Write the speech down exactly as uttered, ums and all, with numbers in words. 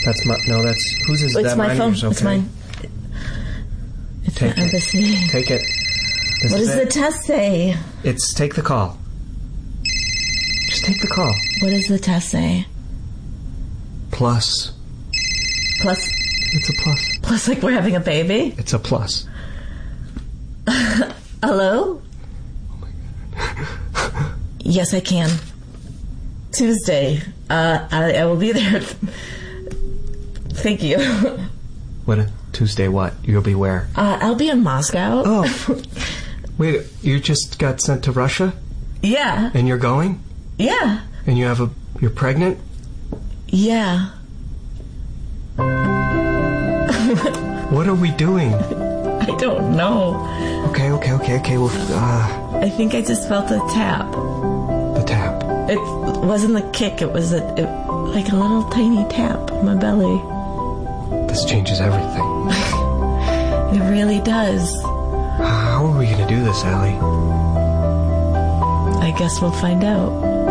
That's my... No, that's... Whose is It's that? my mine? phone. Yours, okay? It's mine. It's Take the it. embassy. Take it. This What is does it. the test say? It's take the call. Just take the call. What does the test say? Plus. Plus, It's a plus. plus like we're having a baby? It's a plus. Hello? Yes, I can. Tuesday. Uh, I, I will be there. Thank you. What a Tuesday what? You'll be where? Uh, I'll be in Moscow. Oh. Wait, you just got sent to Russia? Yeah. And you're going? Yeah. And you have a... You're pregnant? Yeah. What are we doing? I don't know. Okay, okay, okay, okay. Well, uh, I think I just felt a tap. the tap. It wasn't a kick. It was a it, like a little tiny tap on my belly. This changes everything. It really does. How are we going to do this, Allie? I guess we'll find out.